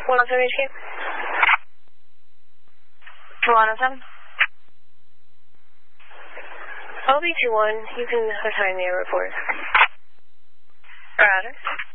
107 HQ. 107. LB21, you can assign the report. Roger.